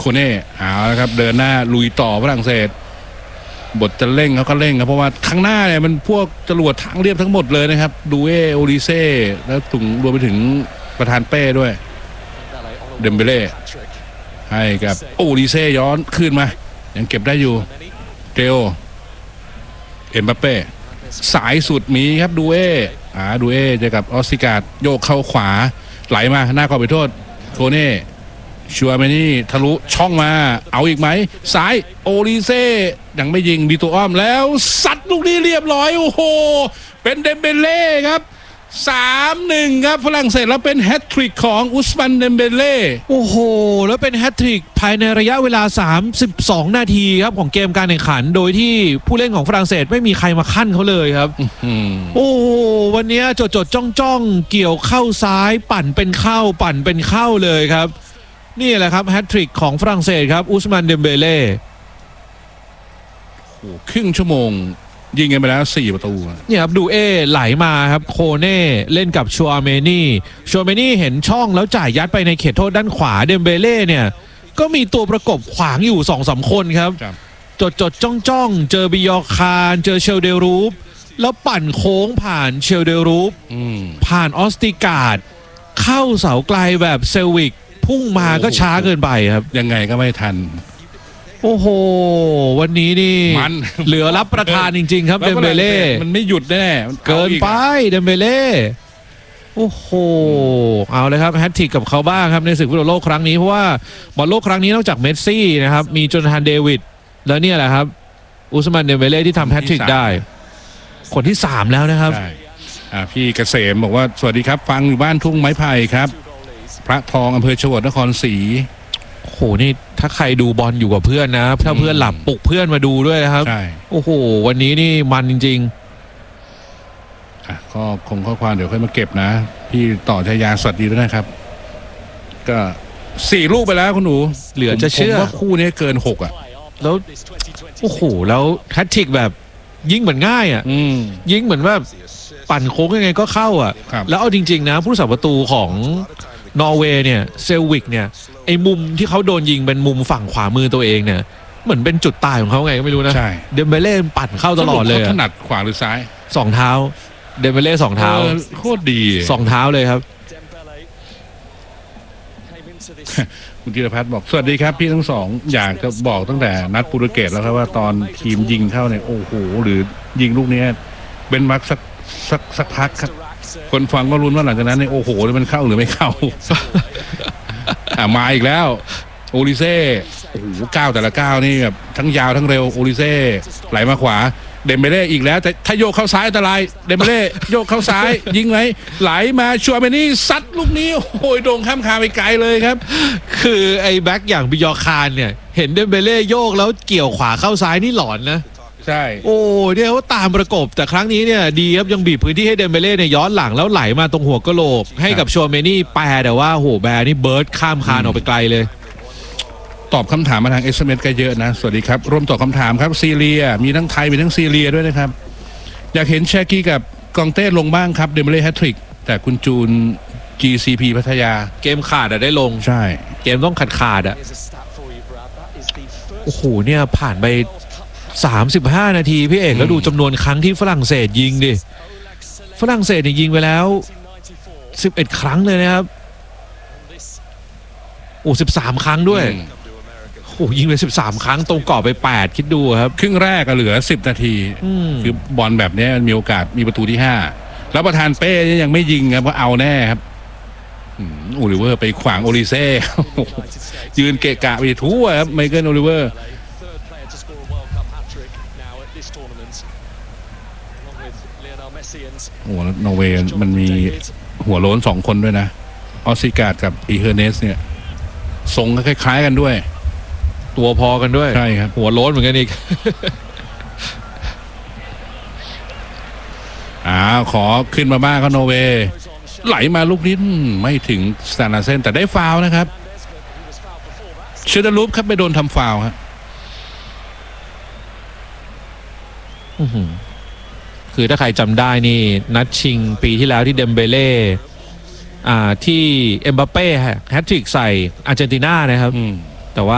เน่เอาละครับเดินหน้าลุยต่อฝรั่งเศสบทจะเร่งเขาก็เร่งครับเพราะว่าข้างหน้าเนี่ยมันพวกจรวดทางเรียบทั้งหมดเลยนะครับดูเอโอลิเซ่แล้วถึงรวมไปถึงประธานเป้ด้วยเดมเบเล่ให้กับโอลิเซ่ย้อนขึ้นมายังเก็บได้อยู่เทโอเอ็มบัปเป้สายสุดมีครับดูเอเจอกับออสติการ์ดโยกเข้าขวาไหลมาหน้ากรอบไปโทษโคเน่ชัวเมนี่ทะลุช่องมาเอาอีกไหมซ้ายโอลิเซ่ยังไม่ยิงดีตัวอ้อมแล้วซัดลูกนี้เรียบร้อยโอ้โหเป็นเดมเบเล่ครับ 3-1 ครับฝรั่งเศสแล้วเป็นแฮตทริกของอุสมันเดมเบเล่โอ้โหแล้วเป็นแฮตทริกภายในระยะเวลา32นาทีครับของเกมการแข่งขันโดยที่ผู้เล่นของฝรั่งเศสไม่มีใครมาคั่นเขาเลยครับโอ้โหวันนี้จดจ้องเกี่ยวเข้าซ้ายปั่นเป็นเข้าเลยครับนี่แหละครับแฮตทริกของฝรั่งเศสครับอุสมันเดมเบเล่โอ้ครึ่งชั่วโมงยิงกันไปแล้ว4ประตูเนี่ยครับดูเอไหลมาครับโคเน่เล่นกับชัวเมนี่เห็นช่องแล้วจ่ายยัดไปในเขตโทษด้านขวาเดมเบเล่เนี่ยก็มีตัวประกบขวางอยู่ 2-3 คนครับจดจ้องเจอบิยอคารเจอเชลเดรูปแล้วปั่นโค้งผ่านเชลเดรูปผ่านออสติการ์ดเข้าเสาไกลแบบเซลวิกพุ่งมาก็ช้าเกินไปครับยังไงก็ไม่ทันโอ้โหวันนี้นี่มันเหลือรับประทานจริงๆครับเดมเบเล่มันไม่หยุดแน่เกินไปเดมเบเล่โอ้โหเอาเลยครับแฮตทริกกับเขาบ้างครับในศึกฟุตบอลโลกครั้งนี้เพราะว่าบอลโลกครั้งนี้นอกจากเมสซี่นะครับมีโจนาธานเดวิดแล้วเนี่ยแหละครับอุสมันเดมเบเล่ที่ทำแฮตทริกได้คนที่3แล้วนะครับพี่เกษมบอกว่าสวัสดีครับฟังอยู่บ้านทุ่งไม้ไผ่ครับพระทองอำเภอฉวดนครศรีโอ้โหนี่ถ้าใครดูบอลอยู่กับเพื่อนนะถ้าเพื่อนหลับปลุกเพื่อนมาดูด้วยนะครับโอ้โหวันนี้นี่มันจริงๆก็คงข้อความเดี๋ยวค่อยมาเก็บนะพี่ต่อชายาสวัสดีด้วยนะครับก็4ลูกไปแล้วคุณหนูเหลือจะเชื่อว่าคู่นี้เกิน6 แล้วโอ้โหแล้วแฮตทริกแบบยิงเหมือนง่ายยิงเหมือนว่าปั่นโค้งยังไงก็เข้าแล้วเอาจริงๆนะผู้รักษาประตูของนอร์เวย์เนี่ยเซลวิกเนี่ยไอ้มุมที่เขาโดนยิงเป็นมุมฝั่งขวามือตัวเองเนี่ยเหมือนเป็นจุดตายของเขาไงก็ไม่รู้นะเดมเบเล่ปั่นเข้าตลอดเลยถนัดขวาหรือซ้าย 2เท้าเดมเบเล่2เท้าโคตรดี 2เท้าเลยครับคุณธีรพัฒน์บอกสวัสดีครับพี่ทั้งสองอยากจะบอกตั้งแต่นัดโปรตุเกสแล้วครับว่าตอนทีมยิงเข้าเนี่ยโอ้โหหรือยิงลูกนี้เป็นมักสักพักครับคนฟังก็รุ้นว่าหลังจากนั้นเนี่ยโอ้โหมันเข้าหรือไม่เข้ามาอีกแล้วโอลิเซ่โอ้โหก้าวแต่ละก้าวนี่แบบทั้งยาวทั้งเร็วโอลิเซ่ไหลมาขวาเดมเบเล่อีกแล้วแต่ถ้าโยกเข้าซ้ายอันตรายเดมเบเล่โยกเข้าซ้ายยิงไหมไหลมาชัวเมนี่ซัดลูกนี้โอ้ยโด่งข้ามคาไปไกลเลยครับคือไอ้แบ็คอย่างบิยอคารเนี่ยเห็นเดมเบเล่โยกแล้วเกี่ยวขวาเข้าซ้ายนี่หลอนนะใช่โอ้เนี่ยเขาตามประกบแต่ครั้งนี้เนี่ยดีครับยังบีบพื้นที่ให้เดมเบเล่เนี่ยย้อนหลังแล้วไหลมาตรงหัวกะโหลกให้กับชัวเมนี่แปรแต่ว่าโหแบร์นี่เบิร์ดข้ามคานออกไปไกลเลยตอบคำถามมาทาง SMS ก็เยอะนะสวัสดีครับร่วมตอบคำถามครับซีเรียมีทั้งไทยมีทั้งซีเรียด้วยนะครับอยากเห็นแชกี้กับกองเต้ลงบ้างครับเดมเบเล่แฮตทริกแต่คุณจูน GCP พัทยาเกมขาดได้ลงใช่เกมต้องขาดโอ้โหเนี่ยผ่านไป35นาทีพี่เอกแล้วดูจำนวนครั้งที่ฝรั่งเศสยิงดิฝรั่งเศสเนี่ยยิงไปแล้ว11ครั้งเลยนะครับโอ้13ครั้งด้วยโอ้ยิงไป13ครั้งตรงกรอบไป8คิดดูครับครึ่งแรกก็เหลือ10นาทีคือบอลแบบนี้มีโอกาสมีประตูที่5แล้วประธานเป้ยังไม่ยิงครับเพราะเอาแน่ครับโอลิเวอร์ไปขวางโอลิเซ่ยืนเกะกะไปทั่วครับไมเคิลโอลิเวอร์โอ้นอร์เวย์มันมีหัวโล้น2คนด้วยนะออสติการ์ดกับอีเฮอร์เนสเนี่ยทรงคล้ายๆกันด้วยตัวพอกันด้วยใช่ครับหัวโล้นเหมือนกันอีกขอขึ้นมาบ้างครับนอร์เวย์ไหลมาลูกนี้ไม่ถึงสแตนลาเซนแต่ได้ฟาวล์นะครับเชอร์ดลูปครับไปโดนทำฟาวล์ครับคือถ้าใครจำได้นี่นัดชิงปีที่แล้วที่เดมเบเล่ที่เอ็มบัปเป้แฮตทริกใส่อาร์เจนตินานะครับ